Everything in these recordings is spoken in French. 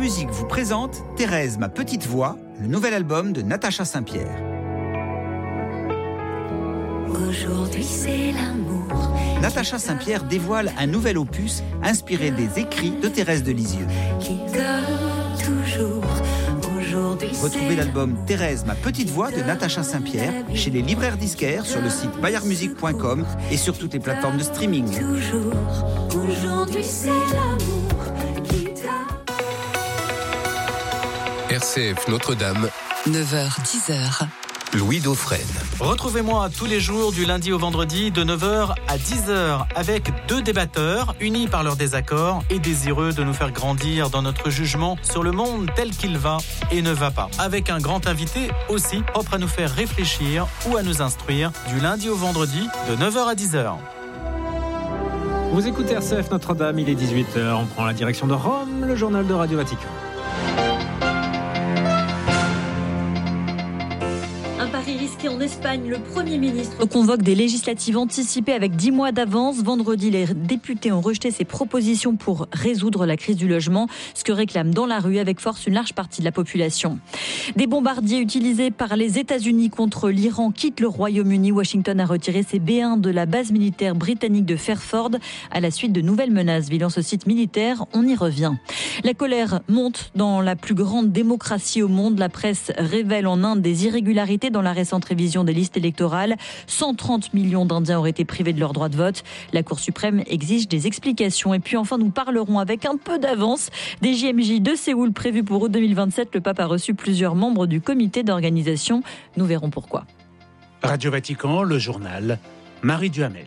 Musique vous présente Thérèse, ma petite voix, le nouvel album de Natacha Saint-Pierre. Aujourd'hui c'est l'amour. Natacha Saint-Pierre dévoile un nouvel opus inspiré des écrits de Thérèse de Lisieux. Qui donne toujours. Aujourd'hui Retrouvez l'album Thérèse, ma petite voix de Natacha Saint-Pierre chez les libraires disquaires, sur le site bayardmusique.com et sur toutes les plateformes de streaming. toujours. Aujourd'hui c'est l'amour qui donne. RCF Notre-Dame, 9h-10h. Louis Dauphren. Retrouvez-moi tous les jours du lundi au vendredi de 9h à 10h avec deux débatteurs unis par leurs désaccords et désireux de nous faire grandir dans notre jugement sur le monde tel qu'il va et ne va pas. Avec un grand invité aussi propre à nous faire réfléchir ou à nous instruire du lundi au vendredi de 9h à 10h. Vous écoutez RCF Notre-Dame, il est 18h, on prend la direction de Rome, le journal de Radio Vatican. Un pari risqué en Espagne, le Premier ministre convoque des législatives anticipées avec 10 mois d'avance. Vendredi, les députés ont rejeté ses propositions pour résoudre la crise du logement, ce que réclame dans la rue avec force une large partie de la population. Des bombardiers utilisés par les États-Unis contre l'Iran quittent le Royaume-Uni. Washington a retiré ses B-1 de la base militaire britannique de Fairford à la suite de nouvelles menaces visant ce site militaire. On y revient. La colère monte dans la plus grande démocratie au monde. La presse révèle en Inde des irrégularités dans la récente révision des listes électorales. 130 millions d'Indiens auraient été privés de leur droit de vote. La Cour suprême exige des explications. Et puis enfin, nous parlerons avec un peu d'avance des JMJ de Séoul prévus pour août 2027. Le pape a reçu plusieurs membres du comité d'organisation. Nous verrons pourquoi. Radio Vatican, le journal, Marie Duhamel.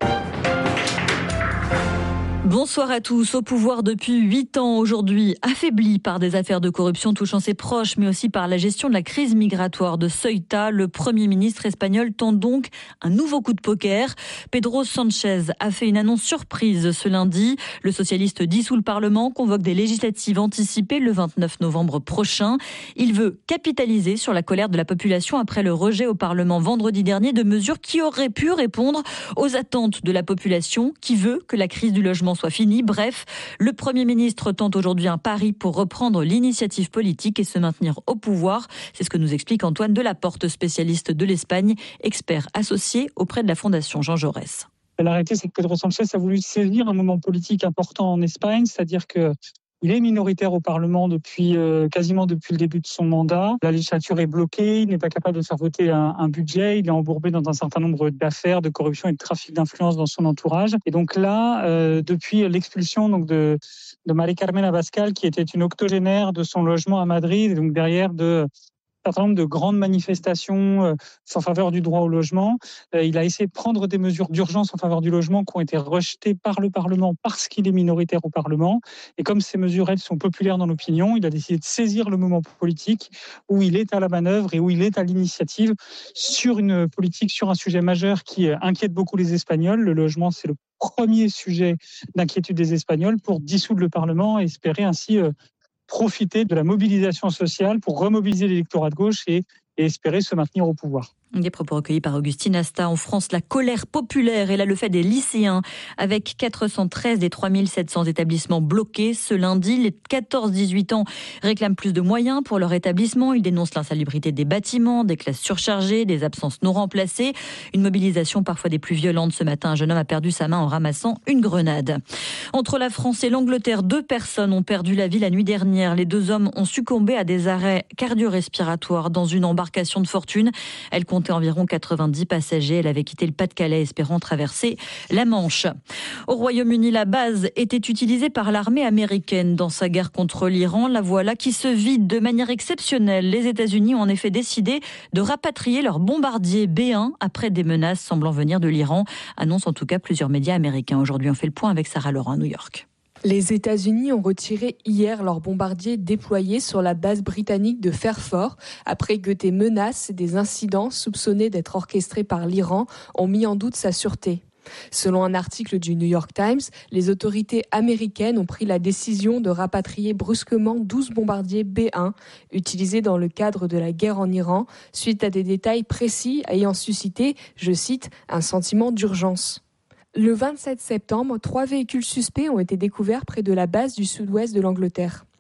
Bonsoir à tous. Au pouvoir depuis 8 ans aujourd'hui, affaibli par des affaires de corruption touchant ses proches, mais aussi par la gestion de la crise migratoire de Ceuta, le Premier ministre espagnol tente donc un nouveau coup de poker. Pedro Sánchez a fait une annonce surprise ce lundi. Le socialiste dissout le Parlement, convoque des législatives anticipées le 29 novembre prochain. Il veut capitaliser sur la colère de la population après le rejet au Parlement vendredi dernier de mesures qui auraient pu répondre aux attentes de la population qui veut que la crise du logement soit finie. Bref, le Premier ministre tente aujourd'hui un pari pour reprendre l'initiative politique et se maintenir au pouvoir. C'est ce que nous explique Antoine Delaporte, spécialiste de l'Espagne, expert associé auprès de la Fondation Jean Jaurès. La réalité, c'est que Pedro Sánchez a voulu saisir un moment politique important en Espagne, c'est-à-dire que il est minoritaire au Parlement quasiment depuis le début de son mandat. La législature est bloquée, il n'est pas capable de faire voter un budget, il est embourbé dans un certain nombre d'affaires de corruption et de trafic d'influence dans son entourage. Et donc là, depuis l'expulsion de María Carmen Abascal, qui était une octogénaire de son logement à Madrid, et donc derrière un certain nombre de grandes manifestations en faveur du droit au logement. Il a essayé de prendre des mesures d'urgence en faveur du logement qui ont été rejetées par le Parlement parce qu'il est minoritaire au Parlement. Et comme ces mesures, elles, sont populaires dans l'opinion, il a décidé de saisir le moment politique où il est à la manœuvre et où il est à l'initiative sur une politique, sur un sujet majeur qui inquiète beaucoup les Espagnols. Le logement, c'est le premier sujet d'inquiétude des Espagnols pour dissoudre le Parlement et espérer ainsi profiter de la mobilisation sociale pour remobiliser l'électorat de gauche et espérer se maintenir au pouvoir. Des propos recueillis par Augustine Asta. En France, la colère populaire est là le fait des lycéens, avec 413 des 3700 établissements bloqués ce lundi. Les 14-18 ans réclament plus de moyens pour leur établissement. Ils dénoncent l'insalubrité des bâtiments, des classes surchargées, des absences non remplacées. Une mobilisation parfois des plus violentes. Ce matin, un jeune homme a perdu sa main en ramassant une grenade. Entre la France et l'Angleterre, 2 personnes ont perdu la vie la nuit dernière. Les 2 hommes ont succombé à des arrêts cardio-respiratoires dans une embarcation de fortune. Elle comptait environ 90 passagers. Elle avait quitté le Pas-de-Calais espérant traverser la Manche. Au Royaume-Uni, la base était utilisée par l'armée américaine dans sa guerre contre l'Iran. La voilà qui se vide de manière exceptionnelle. Les États-Unis ont en effet décidé de rapatrier leurs bombardiers B-1 après des menaces semblant venir de l'Iran. Annonce en tout cas plusieurs médias américains. Aujourd'hui, on fait le point avec Sarah Laurent à New York. Les États-Unis ont retiré hier leurs bombardiers déployés sur la base britannique de Fairford après que des menaces et des incidents soupçonnés d'être orchestrés par l'Iran ont mis en doute sa sûreté. Selon un article du New York Times, les autorités américaines ont pris la décision de rapatrier brusquement 12 bombardiers B-1 utilisés dans le cadre de la guerre en Iran, suite à des détails précis ayant suscité, je cite, un sentiment d'urgence. Le 27 septembre, 3 véhicules suspects ont été découverts près de la base du sud-ouest de l'Angleterre.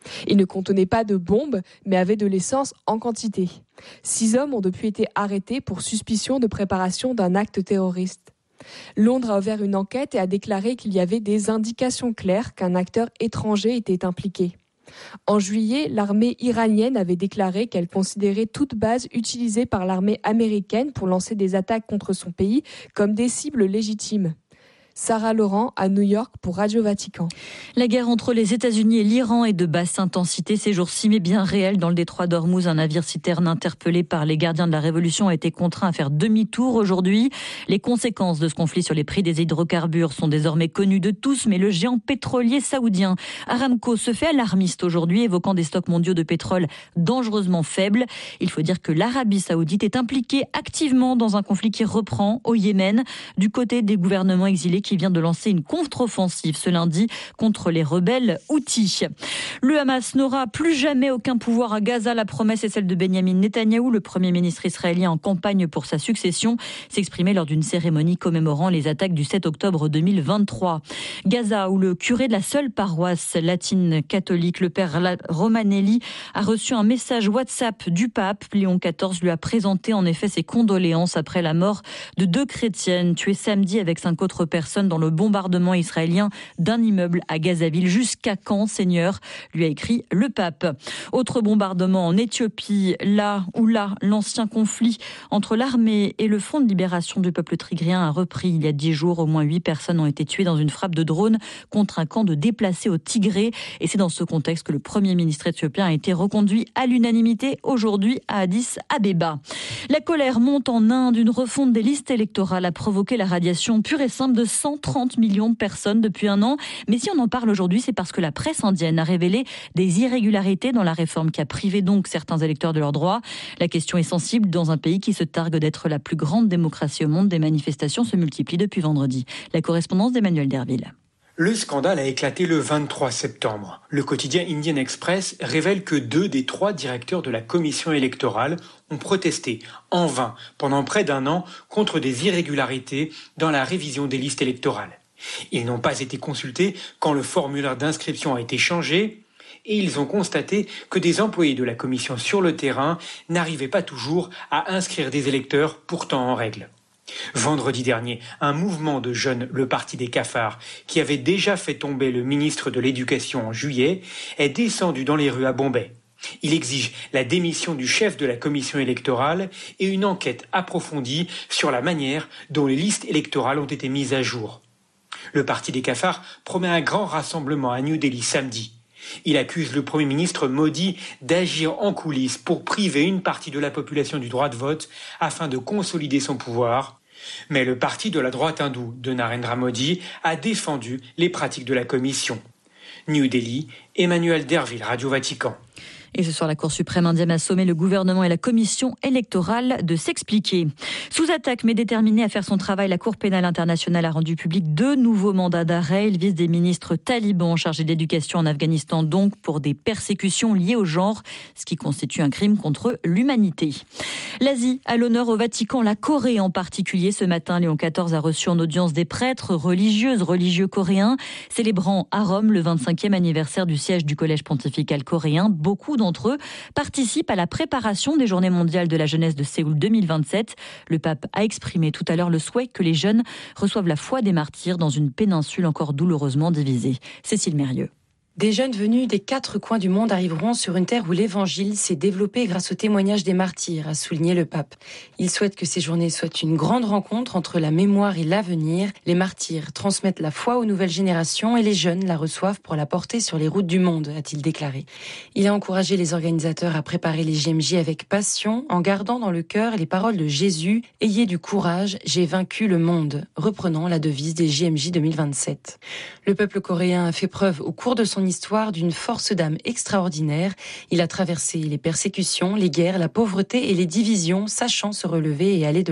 Il ne contenait pas de bombes, mais avait de l'essence en quantité. 6 hommes ont depuis été arrêtés pour suspicion de préparation d'un acte terroriste. Londres a ouvert une enquête et a déclaré qu'il y avait des indications claires qu'un acteur étranger était impliqué. En juillet, l'armée iranienne avait déclaré qu'elle considérait toute base utilisée par l'armée américaine pour lancer des attaques contre son pays comme des cibles légitimes. Sarah Laurent à New York pour Radio Vatican. La guerre entre les États-Unis et l'Iran est de basse intensité ces jours-ci, mais bien réelle. Dans le détroit d'Ormuz, un navire-citerne interpellé par les gardiens de la Révolution a été contraint à faire demi-tour aujourd'hui. Les conséquences de ce conflit sur les prix des hydrocarbures sont désormais connues de tous, mais le géant pétrolier saoudien Aramco se fait alarmiste aujourd'hui, évoquant des stocks mondiaux de pétrole dangereusement faibles. Il faut dire que l'Arabie saoudite est impliquée activement dans un conflit qui reprend au Yémen, du côté des gouvernements exilés qui vient de lancer une contre-offensive ce lundi contre les rebelles houthis. Le Hamas n'aura plus jamais aucun pouvoir à Gaza. La promesse est celle de Benyamin Netanyahou, le premier ministre israélien en campagne pour sa succession, s'exprimait lors d'une cérémonie commémorant les attaques du 7 octobre 2023. Gaza, où le curé de la seule paroisse latine catholique, le père Romanelli, a reçu un message WhatsApp du pape. Léon XIV lui a présenté en effet ses condoléances après la mort de 2 chrétiennes tuées samedi avec 5 autres personnes dans le bombardement israélien d'un immeuble à Gazaville. Jusqu'à quand, Seigneur, lui a écrit le pape. Autre bombardement en Éthiopie, là où l'ancien conflit entre l'armée et le Front de libération du peuple tigrien a repris il y a 10 jours. Au moins 8 personnes ont été tuées dans une frappe de drone contre un camp de déplacés au Tigré. Et c'est dans ce contexte que le Premier ministre éthiopien a été reconduit à l'unanimité aujourd'hui à Addis Abeba. La colère monte en Inde. Une refonte des listes électorales a provoqué la radiation pure et simple de 130 millions de personnes depuis un an. Mais si on en parle aujourd'hui, c'est parce que la presse indienne a révélé des irrégularités dans la réforme qui a privé donc certains électeurs de leurs droits. La question est sensible dans un pays qui se targue d'être la plus grande démocratie au monde. Des manifestations se multiplient depuis vendredi. La correspondance d'Emmanuel Derville. Le scandale a éclaté le 23 septembre. Le quotidien Indian Express révèle que 2 des 3 directeurs de la commission électorale ont protesté en vain pendant près d'1 an contre des irrégularités dans la révision des listes électorales. Ils n'ont pas été consultés quand le formulaire d'inscription a été changé et ils ont constaté que des employés de la commission sur le terrain n'arrivaient pas toujours à inscrire des électeurs pourtant en règle. Vendredi dernier, un mouvement de jeunes, le Parti des cafards, qui avait déjà fait tomber le ministre de l'Éducation en juillet, est descendu dans les rues à Bombay. Il exige la démission du chef de la commission électorale et une enquête approfondie sur la manière dont les listes électorales ont été mises à jour. Le Parti des cafards promet un grand rassemblement à New Delhi samedi. Il accuse le Premier ministre Modi d'agir en coulisses pour priver une partie de la population du droit de vote afin de consolider son pouvoir. Mais le parti de la droite hindoue de Narendra Modi a défendu les pratiques de la commission. New Delhi, Emmanuel Derville, Radio Vatican. Et ce soir, la Cour suprême indienne a sommé le gouvernement et la commission électorale de s'expliquer. Sous attaque mais déterminée à faire son travail, la Cour pénale internationale a rendu public 2 nouveaux mandats d'arrêt. Ils visent des ministres talibans chargés de l'éducation en Afghanistan, donc pour des persécutions liées au genre, ce qui constitue un crime contre l'humanité. L'Asie à l'honneur au Vatican, la Corée en particulier. Ce matin, Léon XIV a reçu en audience des prêtres, religieux coréens, célébrant à Rome le 25e anniversaire du siège du Collège pontifical coréen. Beaucoup d'entre eux participent à la préparation des Journées mondiales de la jeunesse de Séoul 2027. Le pape a exprimé tout à l'heure le souhait que les jeunes reçoivent la foi des martyrs dans une péninsule encore douloureusement divisée. Cécile Mérieux. Des jeunes venus des 4 coins du monde arriveront sur une terre où l'évangile s'est développé grâce au témoignage des martyrs, a souligné le pape. Il souhaite que ces journées soient une grande rencontre entre la mémoire et l'avenir. Les martyrs transmettent la foi aux nouvelles générations et les jeunes la reçoivent pour la porter sur les routes du monde, a-t-il déclaré. Il a encouragé les organisateurs à préparer les JMJ avec passion, en gardant dans le cœur les paroles de Jésus « Ayez du courage, j'ai vaincu le monde », reprenant la devise des JMJ 2027. Le peuple coréen a fait preuve au cours de son histoire d'une force d'âme extraordinaire. Il a traversé les persécutions, les guerres, la pauvreté et les divisions, sachant se relever et aller de l'avant.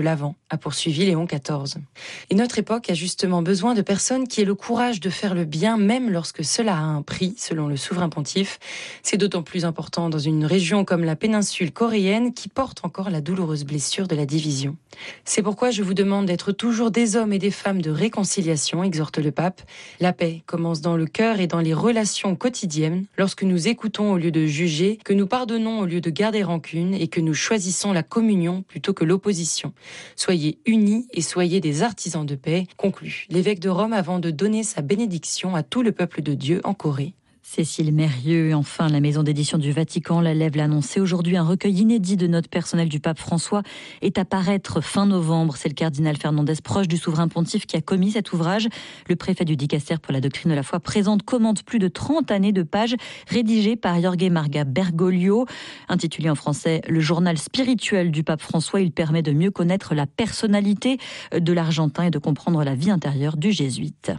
a poursuivi Léon XIV. Et notre époque a justement besoin de personnes qui aient le courage de faire le bien, même lorsque cela a un prix, selon le souverain pontife. C'est d'autant plus important dans une région comme la péninsule coréenne qui porte encore la douloureuse blessure de la division. C'est pourquoi je vous demande d'être toujours des hommes et des femmes de réconciliation, exhorte le pape. La paix commence dans le cœur et dans les relations quotidiennes, lorsque nous écoutons au lieu de juger, que nous pardonnons au lieu de garder rancune et que nous choisissons la communion plutôt que l'opposition. Soyez unis et soyez des artisans de paix, conclut l'évêque de Rome avant de donner sa bénédiction à tout le peuple de Dieu en Corée. Cécile Mérieux, enfin, la maison d'édition du Vatican, la Lève l'a annoncé aujourd'hui. Un recueil inédit de notes personnelles du pape François est à paraître fin novembre. C'est le cardinal Fernandez, proche du souverain pontife, qui a commis cet ouvrage. Le préfet du dicastère pour la doctrine de la foi commente plus de 30 années de pages rédigées par Jorge Marga Bergoglio. Intitulé en français « Le journal spirituel du pape François », il permet de mieux connaître la personnalité de l'Argentin et de comprendre la vie intérieure du jésuite.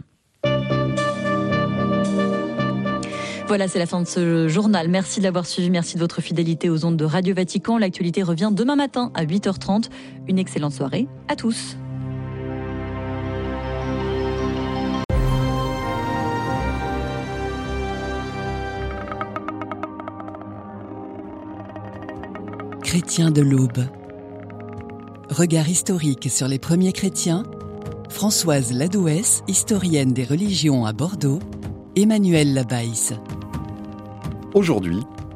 Voilà, c'est la fin de ce journal. Merci de l'avoir suivi, merci de votre fidélité aux ondes de Radio Vatican. L'actualité revient demain matin à 8h30. Une excellente soirée à tous. Chrétiens de l'Aube. Regard historique sur les premiers chrétiens. Françoise Ladouès, historienne des religions à Bordeaux. Emmanuel Labaïs. Aujourd'hui,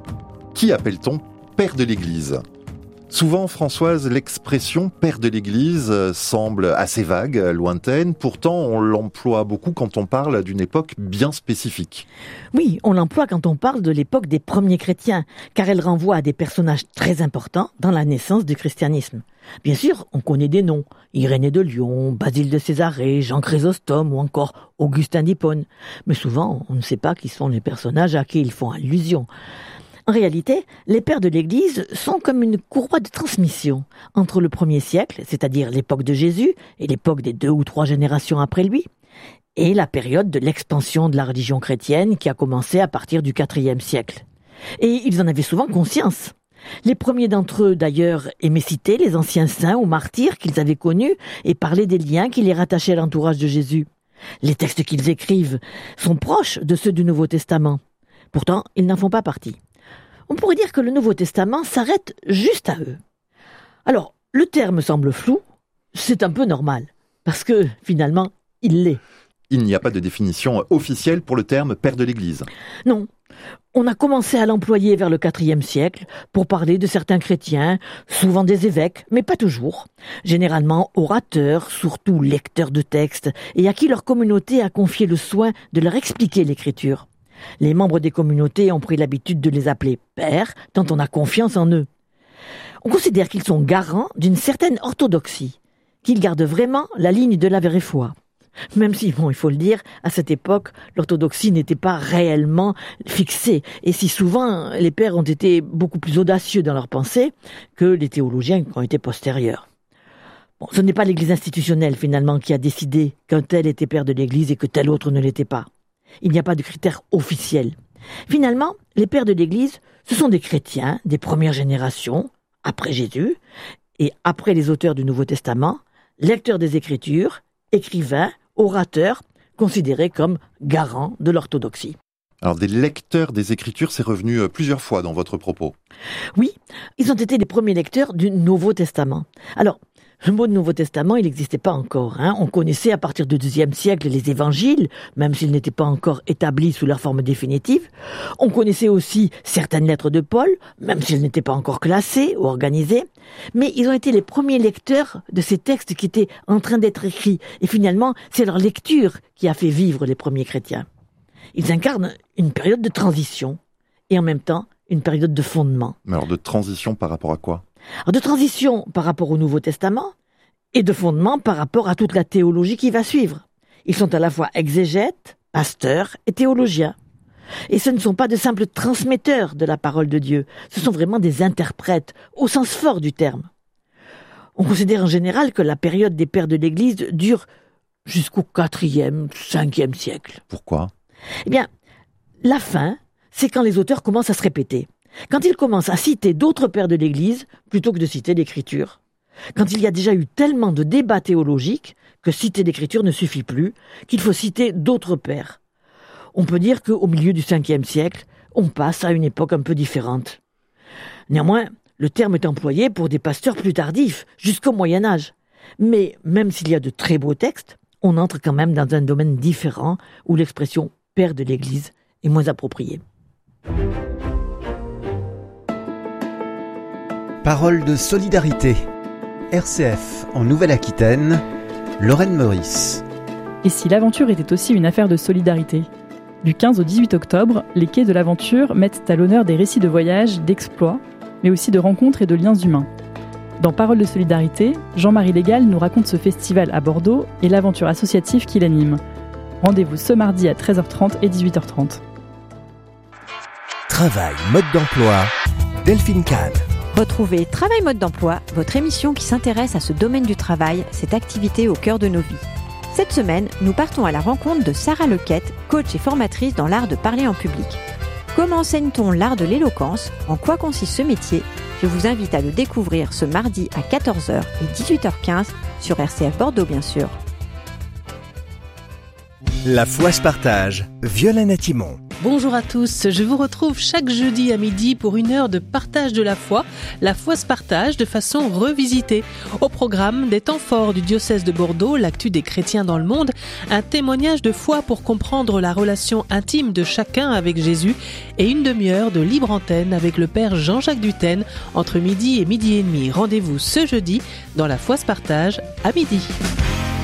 qui appelle-t-on père de l'Église ? Souvent, Françoise, l'expression « père de l'Église » semble assez vague, lointaine. Pourtant, on l'emploie beaucoup quand on parle d'une époque bien spécifique. Oui, on l'emploie quand on parle de l'époque des premiers chrétiens, car elle renvoie à des personnages très importants dans la naissance du christianisme. Bien sûr, on connaît des noms, Irénée de Lyon, Basile de Césarée, Jean Chrysostome ou encore Augustin d'Hippone. Mais souvent, on ne sait pas qui sont les personnages à qui ils font allusion. En réalité, les pères de l'Église sont comme une courroie de transmission entre le 1er siècle, c'est-à-dire l'époque de Jésus, et l'époque des 2 ou 3 générations après lui, et la période de l'expansion de la religion chrétienne qui a commencé à partir du 4e siècle. Et ils en avaient souvent conscience. Les premiers d'entre eux, d'ailleurs, aimaient citer les anciens saints ou martyrs qu'ils avaient connus et parler des liens qui les rattachaient à l'entourage de Jésus. Les textes qu'ils écrivent sont proches de ceux du Nouveau Testament. Pourtant, ils n'en font pas partie. On pourrait dire que le Nouveau Testament s'arrête juste à eux. Alors, le terme semble flou, c'est un peu normal, parce que, finalement, il l'est. Il n'y a pas de définition officielle pour le terme père de l'Église. Non. On a commencé à l'employer vers le 4e siècle pour parler de certains chrétiens, souvent des évêques, mais pas toujours. Généralement orateurs, surtout lecteurs de textes, et à qui leur communauté a confié le soin de leur expliquer l'écriture. Les membres des communautés ont pris l'habitude de les appeler pères, tant on a confiance en eux. On considère qu'ils sont garants d'une certaine orthodoxie, qu'ils gardent vraiment la ligne de la vraie foi. Même si, il faut le dire, à cette époque, l'orthodoxie n'était pas réellement fixée, et si souvent les pères ont été beaucoup plus audacieux dans leur pensée que les théologiens qui ont été postérieurs. Bon, ce n'est pas l'Église institutionnelle, finalement, qui a décidé qu'un tel était père de l'Église et que tel autre ne l'était pas. Il n'y a pas de critère officiel. Finalement, les pères de l'Église, ce sont des chrétiens des premières générations, après Jésus, et après les auteurs du Nouveau Testament, lecteurs des Écritures, écrivains, orateurs, considérés comme garants de l'orthodoxie. Alors, des lecteurs des Écritures, c'est revenu plusieurs fois dans votre propos. Oui, ils ont été les premiers lecteurs du Nouveau Testament. Alors, le mot de Nouveau Testament, il n'existait pas encore. On connaissait à partir du IIe siècle les évangiles, même s'ils n'étaient pas encore établis sous leur forme définitive. On connaissait aussi certaines lettres de Paul, même s'ils n'étaient pas encore classées ou organisées. Mais ils ont été les premiers lecteurs de ces textes qui étaient en train d'être écrits. Et finalement, c'est leur lecture qui a fait vivre les premiers chrétiens. Ils incarnent une période de transition et en même temps une période de fondement. Mais alors de transition par rapport à quoi ? Alors de transition par rapport au Nouveau Testament et de fondement par rapport à toute la théologie qui va suivre. Ils sont à la fois exégètes, pasteurs et théologiens. Et ce ne sont pas de simples transmetteurs de la parole de Dieu, ce sont vraiment des interprètes, au sens fort du terme. On considère en général que la période des pères de l'Église dure jusqu'au 4e, 5e siècle. Pourquoi ? Eh bien, la fin, c'est quand les auteurs commencent à se répéter. Quand ils commencent à citer d'autres pères de l'Église, plutôt que de citer l'Écriture. quand il y a déjà eu tellement de débats théologiques que citer l'Écriture ne suffit plus, qu'il faut citer d'autres pères. On peut dire qu'au milieu du 5e siècle, on passe à une époque un peu différente. Néanmoins, le terme est employé pour des pasteurs plus tardifs, jusqu'au Moyen-Âge. Mais même s'il y a de très beaux textes, on entre quand même dans un domaine différent où l'expression « père de l'Église » est moins appropriée. Parole de solidarité. RCF en Nouvelle-Aquitaine, Lorraine Meurice. Et si l'aventure était aussi une affaire de solidarité ? Du 15 au 18 octobre, les quais de l'aventure mettent à l'honneur des récits de voyages, d'exploits, mais aussi de rencontres et de liens humains. Dans Parole de solidarité, Jean-Marie Légal nous raconte ce festival à Bordeaux et l'aventure associative qui l'anime. Rendez-vous ce mardi à 13h30 et 18h30. Travail, mode d'emploi, Delphine Kahn. Retrouvez Travail mode d'emploi, votre émission qui s'intéresse à ce domaine du travail, cette activité au cœur de nos vies. Cette semaine, nous partons à la rencontre de Sarah Lequette, coach et formatrice dans l'art de parler en public. Comment enseigne-t-on l'art de l'éloquence ? En quoi consiste ce métier ? Je vous invite à le découvrir ce mardi à 14h et 18h15 sur RCF Bordeaux bien sûr. La foi se partage. Violaine Timon. Bonjour à tous, je vous retrouve chaque jeudi à midi pour une heure de partage de la foi. La foi se partage de façon revisitée. Au programme, des temps forts du diocèse de Bordeaux, l'actu des chrétiens dans le monde, un témoignage de foi pour comprendre la relation intime de chacun avec Jésus et une demi-heure de libre antenne avec le père Jean-Jacques Dutène entre midi et midi et demi. Rendez-vous ce jeudi dans La foi se partage à midi.